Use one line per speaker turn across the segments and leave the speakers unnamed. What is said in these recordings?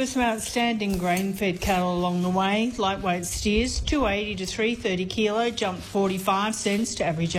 some outstanding grain-fed cattle along the way. Lightweight steers, 280 to 330 kilo, jumped 45 cents to average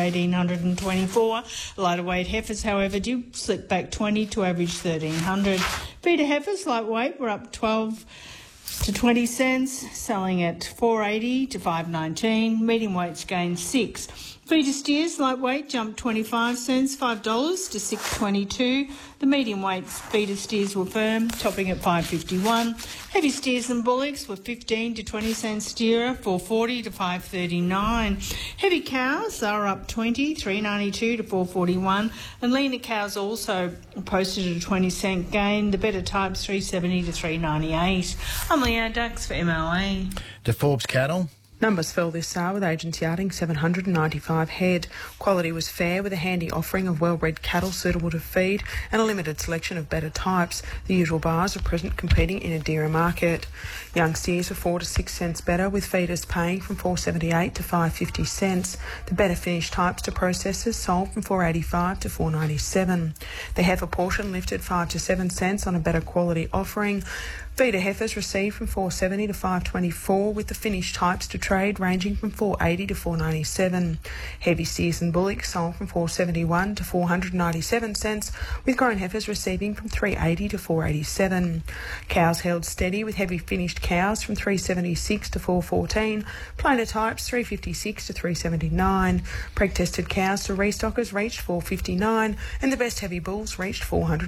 1,824. Lighter weight heifers, however, did slip back 20 to average 1,300. Feeder heifers, lightweight, were up 12 to 20 cents, selling at 480 to 519. Medium weights gained 6. Feeder steers, lightweight, jumped 25 cents, $5 to 622. The medium weights feeder steers were firm, topping at 551. Heavy steers and bullocks were 15 to 20 cents steerer, 440 to 539. Heavy cows are up 20, 392 to 441. And leaner cows also posted a 20 cent gain. The better types 370 to 398. I'm Leanne Dux for MLA.
To Forbes Cattle.
Numbers fell this SAR with agents yarding 795 head. Quality was fair with a handy offering of well-bred cattle suitable to feed and a limited selection of better types. The usual bars are present competing in a dearer market. Young steers were 4 to 6 cents better, with feeders paying from 4.78 to 5.50 cents. The better finished types to processors sold from 4.85 to 4.97. The heifer portion lifted 5 to 7 cents on a better quality offering. Feeder heifers received from 4.70 to 5.24, with the finished types to trade ranging from 4.80 to 4.97. Heavy steers and bullocks sold from 4.71 to 497 cents, with grown heifers receiving from 3.80 to 4.87. Cows held steady, with heavy finished cows from 3.76 to 4.14, plainer types 3.56 to 3.79. Preg-tested cows to restockers reached 4.59, and the best heavy bulls reached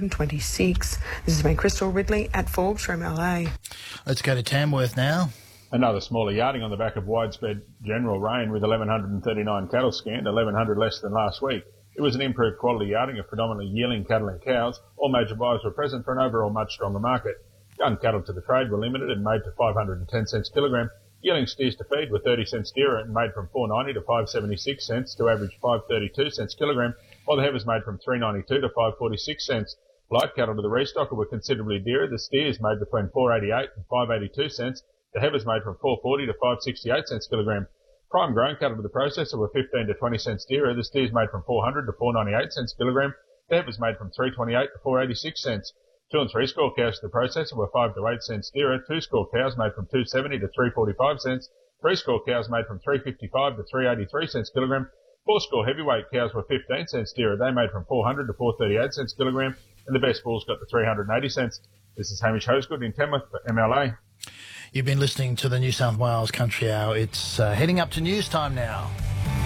426. This has been Crystal Ridley at Forbes from LA.
Let's go to Tamworth now.
Another smaller yarding on the back of widespread general rain, with 1,139 cattle scanned, 1,100 less than last week. It was an improved quality yarding of predominantly yearling cattle and cows. All major buyers were present for an overall much stronger market. Young cattle to the trade were limited and made to 510 cents kilogram. Yearling steers to feed were 30 cents dearer and made from 4.90 to 5.76 cents to average 5.32 cents kilogram, while the heifers made from 3.92 to 5.46 cents. Light cattle to the restocker were considerably dearer. The steers made between 4.88 and 5.82 cents. The heifers made from 4.40 to 5.68 cents kilogram. Prime grown cattle to the processor were 15 to 20 cents dearer. The steers made from 400 to 4.98 cents kilogram. The heifers made from 3.28 to 4.86 cents. 2 and 3 score cows to the processor were 5 to 8 cents dearer. 2 score cows made from 2.70 to 3.45 cents. 3 score cows made from 3.55 to 3.83 cents kilogram. 4 score heavyweight cows were 15 cents dearer. They made from 400 to 4.38 cents kilogram. And the best bulls got to 380 cents. This is Hamish Hosegood in Tamworth for MLA.
You've been listening to the New South Wales Country Hour. It's heading up to news time now.